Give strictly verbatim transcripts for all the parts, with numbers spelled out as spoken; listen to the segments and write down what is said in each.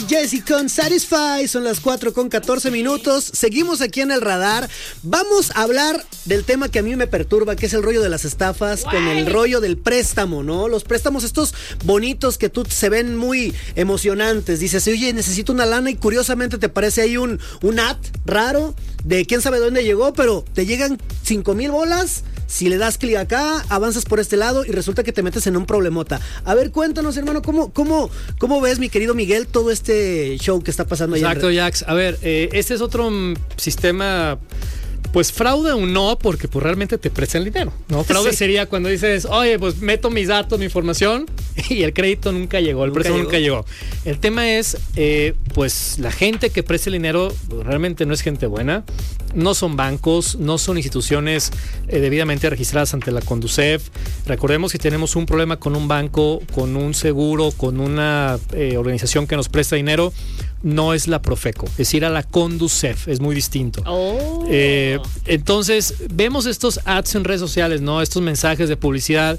Jessie con Satisfy. Son las cuatro con catorce minutos. Seguimos aquí en el radar. Vamos a hablar del tema que a mí me perturba, que es el rollo de las estafas, Guay. Con el rollo del préstamo, ¿no? Los préstamos estos bonitos que tú se ven muy emocionantes. Dices, oye, necesito una lana y curiosamente te parece ahí un, un ad raro de quién sabe dónde llegó, pero te llegan cinco mil bolas. Si le das clic acá, avanzas por este lado y resulta que te metes en un problemota. A ver, cuéntanos, hermano, ¿cómo, cómo, cómo ves, mi querido Miguel, todo este show que está pasando ahí? Exacto, Jax. A ver, eh, este es otro um, sistema... Pues fraude o no, porque pues realmente te prestan el dinero, ¿no? Fraude sí. Sería cuando dices, oye, pues meto mis datos, mi información y el crédito nunca llegó, el préstamo nunca llegó. El tema es, eh, pues la gente que presta el dinero realmente no es gente buena, no son bancos, no son instituciones eh, debidamente registradas ante la Conducef. Recordemos que tenemos un problema con un banco, con un seguro, con una eh, organización que nos presta dinero. No es la Profeco, es ir a la Conducef, es muy distinto. Oh. Eh, entonces, vemos estos ads en redes sociales, ¿no? Estos mensajes de publicidad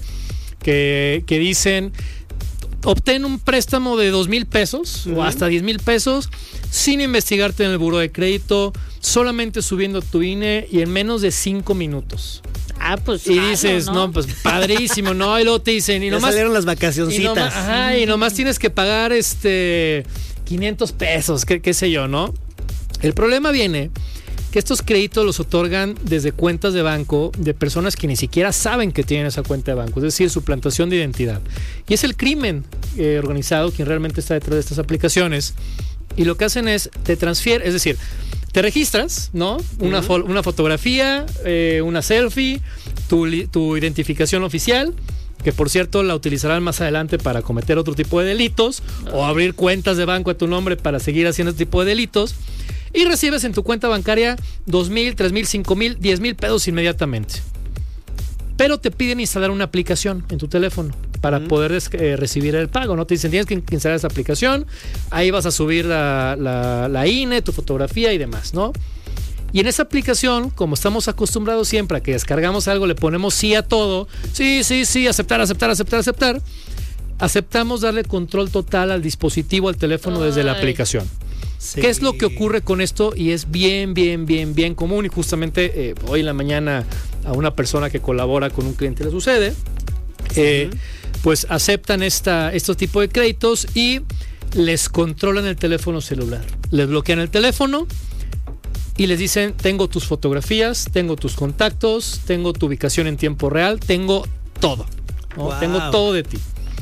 que, que dicen, obtén un préstamo de dos mil pesos uh-huh. o hasta diez mil pesos sin investigarte en el buró de crédito, solamente subiendo tu I N E y en menos de cinco minutos. Ah, pues y claro, dices, ¿no? no, pues padrísimo, ¿no? Y luego te dicen, y ya nomás salieron las vacacioncitas. Y nomás, ajá, y nomás tienes que pagar este quinientos pesos, qué, qué sé yo, ¿no? El problema viene que estos créditos los otorgan desde cuentas de banco de personas que ni siquiera saben que tienen esa cuenta de banco, es decir, suplantación de identidad. Y es el crimen eh, organizado quien realmente está detrás de estas aplicaciones. Y lo que hacen es, te transfieren, es decir, te registras, ¿no? Una, uh-huh. fo- una fotografía, eh, una selfie, tu, li- tu identificación oficial, que por cierto la utilizarán más adelante para cometer otro tipo de delitos o abrir cuentas de banco a tu nombre para seguir haciendo este tipo de delitos, y recibes en tu cuenta bancaria dos mil, tres mil, cinco mil, diez mil pesos inmediatamente. Pero te piden instalar una aplicación en tu teléfono para uh-huh. poder des- eh, recibir el pago, ¿no? Te dicen, tienes que instalar esa aplicación, ahí vas a subir la, la, la I N E, tu fotografía y demás, ¿no? Y en esa aplicación, como estamos acostumbrados siempre a que descargamos algo, le ponemos sí a todo, sí, sí, sí, aceptar, aceptar, aceptar, aceptar, aceptamos darle control total al dispositivo, al teléfono Ay. desde la aplicación. Sí. ¿Qué es lo que ocurre con esto? Y es bien, bien, bien, bien común, y justamente eh, hoy en la mañana a una persona que colabora con un cliente le sucede, sí. eh, pues aceptan esta, estos tipos de créditos y les controlan el teléfono celular, les bloquean el teléfono y les dicen, tengo tus fotografías, tengo tus contactos, tengo tu ubicación en tiempo real, tengo todo, ¿no? Wow. Tengo todo de ti.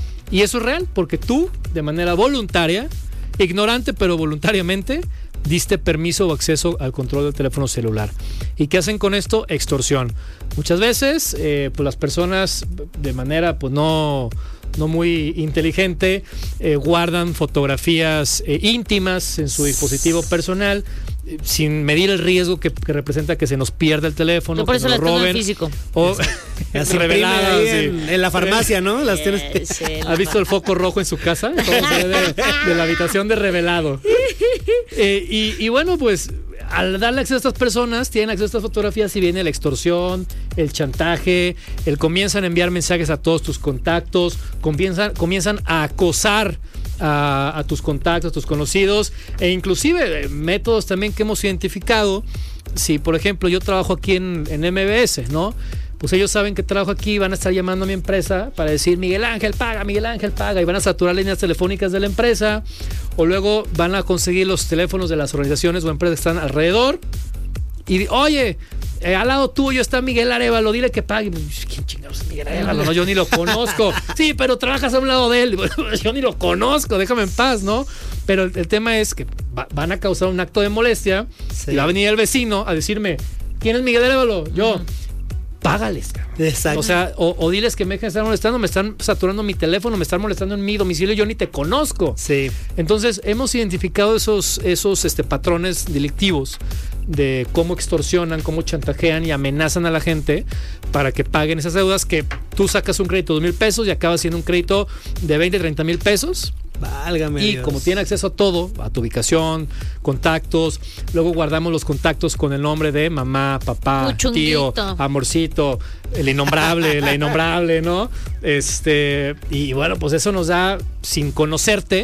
Y eso es real porque tú, de manera voluntaria, ignorante pero voluntariamente, diste permiso o acceso al control del teléfono celular. ¿Y qué hacen con esto? Extorsión. Muchas veces, eh, pues las personas de manera pues no... no muy inteligente, eh, guardan fotografías eh, íntimas en su dispositivo personal eh, sin medir el riesgo que, que representa que se nos pierda el teléfono, por que eso nos las lo roben. Físico. O las reveladas ahí en, sí. en la farmacia, ¿no? Las tienes... sí, ¿Has visto el foco rojo en su casa? Todo se ve de, de la habitación de revelado. Eh, y, y bueno, pues al darle acceso a estas personas, tienen acceso a estas fotografías y viene la extorsión, el chantaje, el comienzan a enviar mensajes a todos tus contactos, comienzan, comienzan a acosar a, a tus contactos, a tus conocidos, e inclusive eh, métodos también que hemos identificado. Si, por ejemplo, yo trabajo aquí en, en M B S, ¿no? Pues ellos saben que trabajo aquí, van a estar llamando a mi empresa para decir, Miguel Ángel paga, Miguel Ángel paga, y van a saturar líneas telefónicas de la empresa, o luego van a conseguir los teléfonos de las organizaciones o empresas que están alrededor, y oye, eh, al lado tuyo está Miguel Arévalo, dile que pague. ¿Quién chingados es Miguel Arévalo? No, yo ni lo conozco. Sí, pero trabajas a un lado de él. Yo ni lo conozco, déjame en paz, ¿no? Pero el, el tema es que va, van a causar un acto de molestia, sí. Y va a venir el vecino a decirme, ¿quién es Miguel Arévalo? Yo. Uh-huh. Págales, cabrón. Exacto. O sea, o, o diles que me dejen estar molestando, me están saturando mi teléfono, me están molestando en mi domicilio, yo ni te conozco. Sí. Entonces, hemos identificado esos, esos este, patrones delictivos de cómo extorsionan, cómo chantajean y amenazan a la gente para que paguen esas deudas, que tú sacas un crédito de dos mil pesos y acabas siendo un crédito de veinte, treinta mil pesos. Válgame Y Dios. Como tiene acceso a todo, a tu ubicación, contactos, luego guardamos los contactos con el nombre de mamá, papá, tío, amorcito, el innombrable, la innombrable, ¿no? Este, y bueno, pues eso nos da, sin conocerte,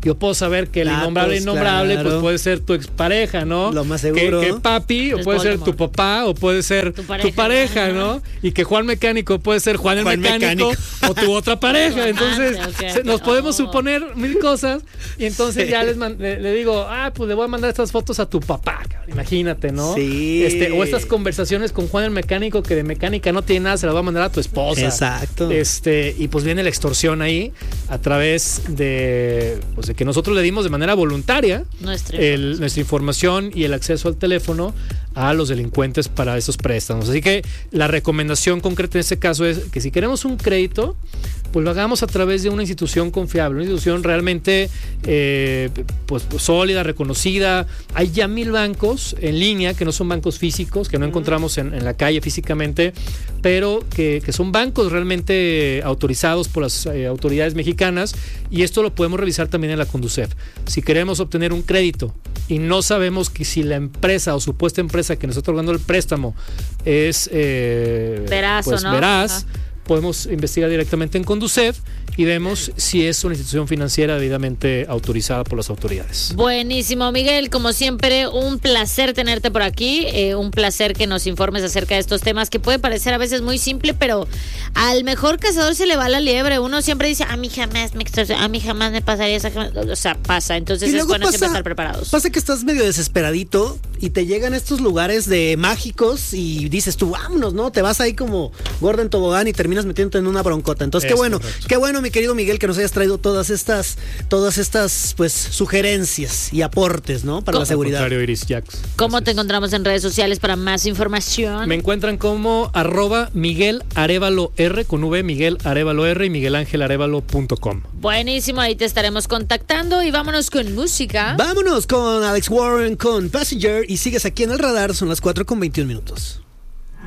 yo puedo saber que el Datos, innombrable innombrable claro. pues puede ser tu expareja, ¿no? Lo más seguro. Que, que papi, o Es puede ser Voldemort. tu papá, o puede ser Tu tu pareja, pareja, ¿no? ¿no? Y que Juan Mecánico puede ser Juan el Juan Mecánico, Mecánico. o tu otra pareja. Tu Entonces, amante, ok. se- nos podemos Oh. suponer mil cosas y entonces Sí. ya les man- le, le digo, ah, pues le voy a mandar estas fotos a tu papá, cabrón, imagínate, ¿no? Sí. Este, o estas conversaciones con Juan el Mecánico que de mecánica no tiene nada, se las va a mandar a tu esposa. Exacto. Este, y pues viene la extorsión ahí a través de, pues de que nosotros le dimos de manera voluntaria Nuestra el- información. nuestra información y el acceso al teléfono a los delincuentes para esos préstamos. Así que la recomendación concreta en este caso es que si queremos un crédito, pues lo hagamos a través de una institución confiable, una institución realmente eh, pues, pues, sólida, reconocida. Hay ya mil bancos en línea que no son bancos físicos, que no encontramos en, en la calle físicamente, pero que, que son bancos realmente autorizados por las eh, autoridades mexicanas, y esto lo podemos revisar también en la Conducef. Si queremos obtener un crédito y no sabemos que si la empresa o supuesta empresa que nos está otorgando el préstamo es eh, Veraz o pues, no. veraz, Ajá. podemos investigar directamente en Conducef y vemos si es una institución financiera debidamente autorizada por las autoridades. Buenísimo, Miguel, como siempre, un placer tenerte por aquí, eh, un placer que nos informes acerca de estos temas que puede parecer a veces muy simple, pero al mejor cazador se le va la liebre. Uno siempre dice, a mí jamás me extorsión, a mí jamás me pasaría esa, o sea, pasa, entonces Y es luego bueno siempre pasa- estar preparados. Pasa que estás medio desesperadito y te llegan estos lugares de mágicos y dices tú, vámonos, ¿no? Te vas ahí como gordo en tobogán y terminas metiéndote en una broncota. Entonces, qué Es bueno, correcto. qué bueno, mi querido Miguel, que nos hayas traído todas estas, todas estas, pues, sugerencias y aportes, ¿no? Para la Al seguridad. contrario, Iris Jax. ¿Cómo te Gracias. encontramos en redes sociales para más información? Me encuentran como arroba Miguel Arévalo R con V, Miguel Arévalo R y Miguel Ángel Arévalo punto com. Buenísimo, ahí te estaremos contactando y vámonos con música. Vámonos con Alex Warren con Passenger y sigues aquí en el radar, son las cuatro con veintiún minutos.